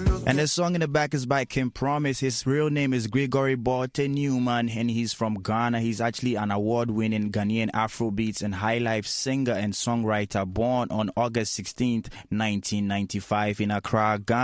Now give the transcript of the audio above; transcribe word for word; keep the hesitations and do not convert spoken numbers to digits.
And the song in the back is by King Promise. His real name is Gregory Bolte Newman, and he's from Ghana. He's actually an award-winning Ghanaian Afrobeats and highlife singer and songwriter, born on August sixteenth, nineteen ninety-five in Accra, Ghana.